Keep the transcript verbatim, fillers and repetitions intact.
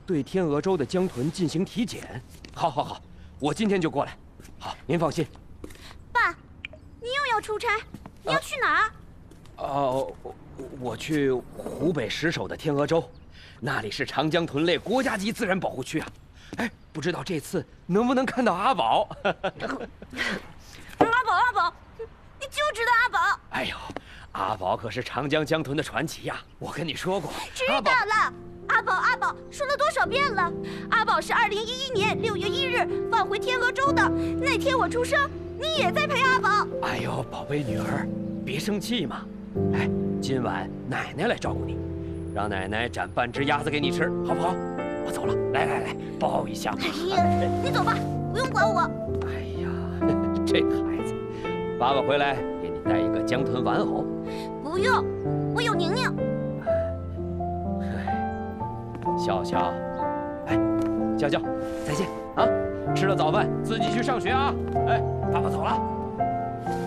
对天鹅洲的江豚进行体检。好，好，好，我今天就过来。好，您放心。 爸，你又要出差？你要去哪儿？ 哦、呃，我我去湖北石首的天鹅洲，那里是长江豚类国家级自然保护区啊。哎，不知道这次能不能看到阿宝？ 阿宝，阿宝，你就知道阿宝。 哎呦，阿宝可是长江江豚的传奇呀！我跟你说过。 知道了。阿宝，阿宝，说了多少遍了？阿宝是二零一一年六月一日放回天鹅洲的。那天我出生，你也在陪阿宝。 哎呦，宝贝女儿，别生气嘛。哎，今晚奶奶来照顾你，让奶奶斩半只鸭子给你吃，好不好？我走了，来来来，抱一下。 哎呀，你走吧，不用管我。 哎呀，这孩子，爸爸回来给你带一个江豚玩偶。 不用，我有宁宁。 笑笑，哎，笑笑，再见啊！吃了早饭自己去上学啊！哎，爸爸走了。